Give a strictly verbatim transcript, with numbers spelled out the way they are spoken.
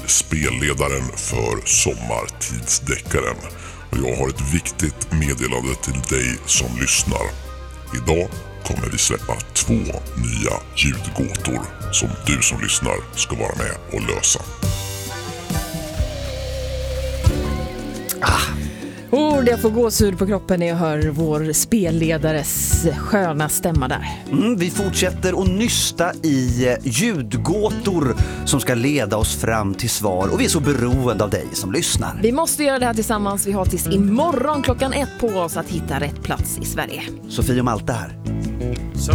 spelledaren för Sommartidsdeckaren. Och jag har ett viktigt meddelande till dig som lyssnar. Idag kommer vi släppa två nya ljudgåtor som du som lyssnar ska vara med och lösa. Ah. Oh, jag får gåshud på kroppen när jag hör vår spelledares sköna stämma där. Mm, vi fortsätter att nysta i ljudgåtor som ska leda oss fram till svar. Och vi är så beroende av dig som lyssnar. Vi måste göra det här tillsammans. Vi har tills imorgon klockan ett på oss att hitta rätt plats i Sverige. Sofie och Malte här.